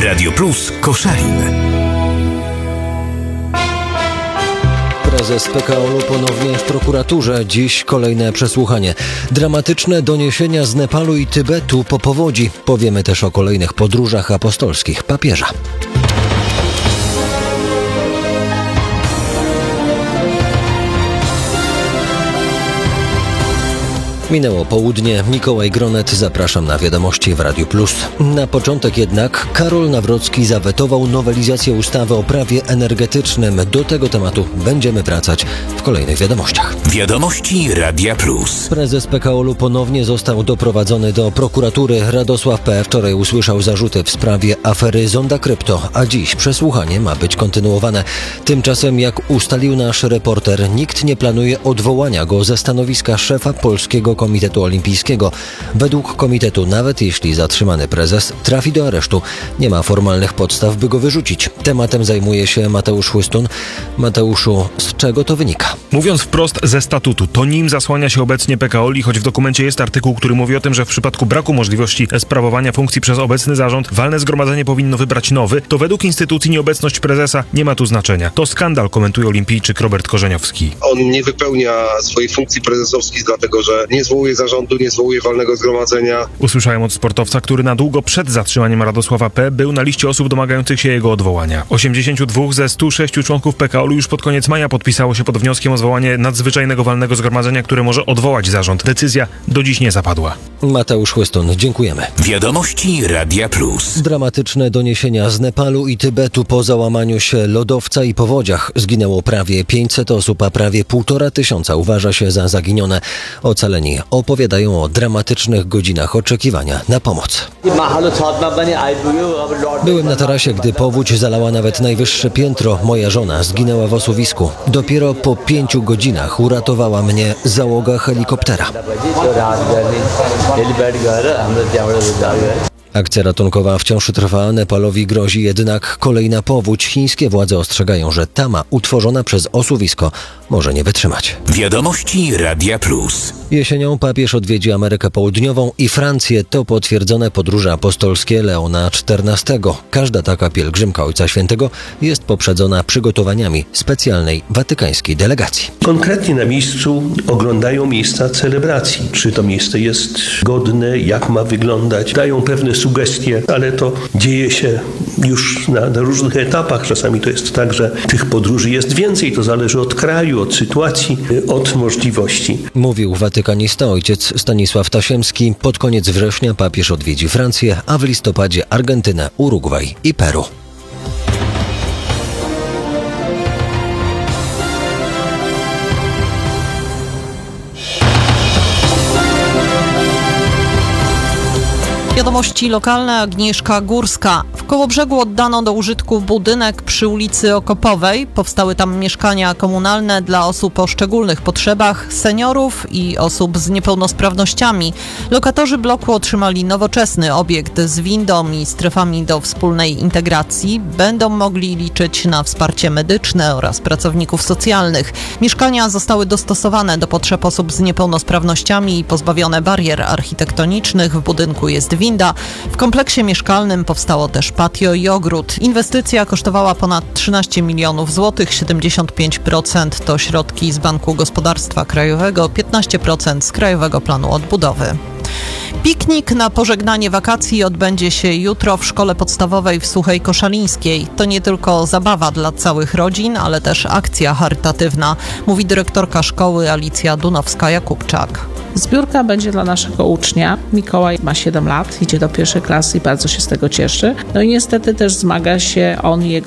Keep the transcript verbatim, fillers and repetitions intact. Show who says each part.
Speaker 1: Radio Plus Koszalin.
Speaker 2: Prezes P K O L-u ponownie w prokuraturze. Dziś kolejne przesłuchanie. Dramatyczne doniesienia z Nepalu i Tybetu po powodzi. Powiemy też o kolejnych podróżach apostolskich papieża. Minęło południe. Mikołaj Gronet, zapraszam na wiadomości w Radiu Plus. Na początek jednak Karol Nawrocki zawetował nowelizację ustawy o prawie energetycznym. Do tego tematu będziemy wracać w kolejnych wiadomościach.
Speaker 1: Wiadomości Radia Plus.
Speaker 2: Prezes P K O L-u ponownie został doprowadzony do prokuratury. Radosław P. wczoraj usłyszał zarzuty w sprawie afery Zonda Krypto, a dziś przesłuchanie ma być kontynuowane. Tymczasem, jak ustalił nasz reporter, nikt nie planuje odwołania go ze stanowiska szefa Polskiego Komitetu Olimpijskiego. Według komitetu, nawet jeśli zatrzymany prezes trafi do aresztu, nie ma formalnych podstaw, by go wyrzucić. Tematem zajmuje się Mateusz Chłystun. Mateuszu, z czego to wynika?
Speaker 3: Mówiąc wprost, ze statutu. To nim zasłania się obecnie P K O L i choć w dokumencie jest artykuł, który mówi o tym, że w przypadku braku możliwości sprawowania funkcji przez obecny zarząd walne zgromadzenie powinno wybrać nowy, to według instytucji nieobecność prezesa nie ma tu znaczenia. To skandal, komentuje olimpijczyk Robert Korzeniowski.
Speaker 4: On nie wypełnia swojej funkcji prezesowskiej, dlatego że nie zwołuje zarządu, nie zwołuje walnego zgromadzenia.
Speaker 3: Usłyszałem od sportowca, który na długo przed zatrzymaniem Radosława P. był na liście osób domagających się jego odwołania. osiemdziesięciu dwóch ze stu sześciu członków P K O L-u już pod koniec maja podpisało się pod wnioskiem o zwołanie nadzwyczajnego walnego zgromadzenia, które może odwołać zarząd. Decyzja do dziś nie zapadła.
Speaker 2: Mateusz Chłystun, dziękujemy.
Speaker 1: Wiadomości Radia Plus.
Speaker 2: Dramatyczne doniesienia z Nepalu i Tybetu. Po załamaniu się lodowca i powodziach zginęło prawie pięćset osób, a prawie półtora tysiąca uważa się za zaginione. Ocaleni opowiadają o dramatycznych godzinach oczekiwania na pomoc. Byłem na tarasie, gdy powódź zalała nawet najwyższe piętro. Moja żona zginęła w osuwisku. Dopiero po pięciu godzinach uratowała mnie załoga helikoptera. Akcja ratunkowa wciąż trwa. Nepalowi grozi jednak kolejna powódź. Chińskie władze ostrzegają, że tama utworzona przez osuwisko może nie wytrzymać.
Speaker 1: Wiadomości Radia Plus.
Speaker 2: Jesienią papież odwiedzi Amerykę Południową i Francję. To potwierdzone podróże apostolskie Leona czternastego. Każda taka pielgrzymka Ojca Świętego jest poprzedzona przygotowaniami specjalnej watykańskiej delegacji.
Speaker 5: Konkretnie na miejscu oglądają miejsca celebracji. Czy to miejsce jest godne, jak ma wyglądać. Dają pewne sugestie, ale to dzieje się już na, na różnych etapach. Czasami to jest tak, że tych podróży jest więcej. To zależy od kraju, od sytuacji, od możliwości.
Speaker 2: Mówił watykanista ojciec Stanisław Tasiemski. Pod koniec września papież odwiedzi Francję, a w listopadzie Argentynę, Urugwaj i Peru.
Speaker 6: Wiadomości lokalne. Agnieszka Górska. W Kołobrzegu oddano do użytku budynek przy ulicy Okopowej. Powstały tam mieszkania komunalne dla osób o szczególnych potrzebach, seniorów i osób z niepełnosprawnościami. Lokatorzy bloku otrzymali nowoczesny obiekt z windą i strefami do wspólnej integracji. Będą mogli liczyć na wsparcie medyczne oraz pracowników socjalnych. Mieszkania zostały dostosowane do potrzeb osób z niepełnosprawnościami i pozbawione barier architektonicznych. W budynku jest winda. W kompleksie mieszkalnym powstało też patio i ogród. Inwestycja kosztowała ponad trzynaście milionów złotych, siedemdziesiąt pięć procent to środki z Banku Gospodarstwa Krajowego, piętnaście procent z Krajowego Planu Odbudowy. Piknik na pożegnanie wakacji odbędzie się jutro w szkole podstawowej w Suchej Koszalińskiej. To nie tylko zabawa dla całych rodzin, ale też akcja charytatywna, mówi dyrektorka szkoły Alicja Dunowska-Jakubczak.
Speaker 7: Zbiórka będzie dla naszego ucznia. Mikołaj ma siedem lat, idzie do pierwszej klasy i bardzo się z tego cieszy. No i niestety też zmaga się on i jego